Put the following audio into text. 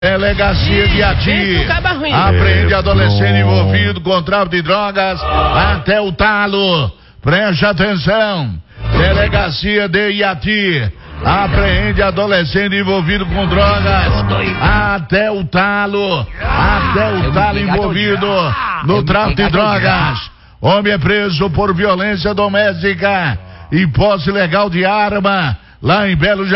Delegacia de Ati apreende adolescente envolvido com tráfico de drogas até o talo. Preste atenção. Delegacia de Iati apreende adolescente envolvido com drogas até o talo. Até o talo envolvido no tráfico de drogas. Homem é preso por violência doméstica e posse ilegal de arma lá em Belo Jardim.